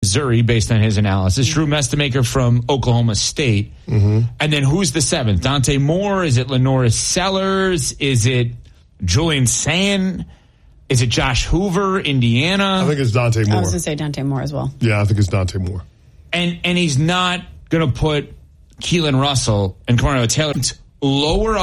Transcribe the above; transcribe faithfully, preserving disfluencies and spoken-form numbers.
Missouri, based on his analysis. Drew Mestamaker from Oklahoma State. Mm-hmm. And then who's the seventh? Dante Moore? Is it Lenoris Sellers? Is it Julian Sand? Is it Josh Hoover, Indiana? I think it's Dante Moore. I was going to say Dante Moore as well. Yeah, I think it's Dante Moore. And and he's not going to put Keelan Russell and Cornell Taylor lower